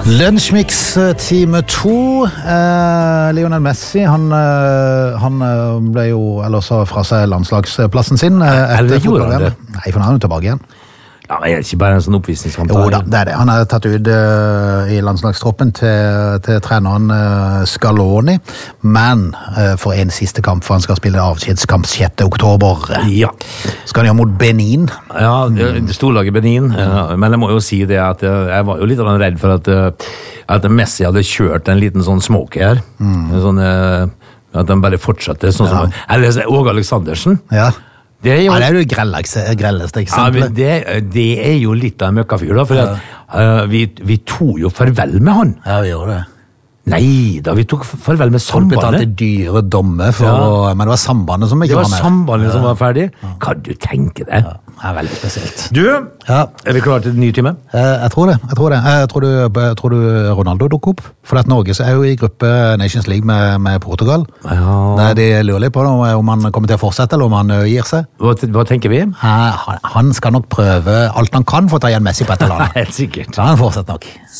Lunsjmix time 2. Lionel Messi, han ble jo ellers fra seg landslagsplassen sin. Eller gjorde han det? Nei, for han er jo tilbake igjen. Ja, men er det ikke bare en sånn oppvisningskamp? Jo da, det er det. Han er tatt ut i landslagstroppen til treneren Scaloni, men for en siste kamp, for han skal spille avskjedskamp 6. oktober. Ja. Skal han gjøre mot Benin? Ja, det storlaget Benin. Men jeg må jo si det at jeg var jo litt redd for at Messi hadde kjørt en liten sånn smoke her. Sånn, at de bare fortsatte sånn som... Eller Åge Aleksandersen. Ja. Det er jo det grelleste eksempelet. Det er jo litt av en møkkafyr da, for at, vi tog jo farvel med han. Ja, vi gjorde det. Nei, da vi tok farvel med sambandet. Folk betalte dyre dommer, men det var sambandet som ikke var med. Det var sambandet som var ferdig. Kan du tenke det? Ja, det er veldig spesielt. Du, er vi klare til en ny time? Jeg tror det. Tror du Ronaldo dukker opp? For at Norge er jo i gruppe Nations League med Portugal. Ja. Nei, de lurer litt på det, om han kommer til å fortsette, eller om han gir seg. Hva tenker vi? Han skal nok prøve alt han kan for å ta igjen Messi på et eller annet. Helt sikkert. Så han fortsetter nok.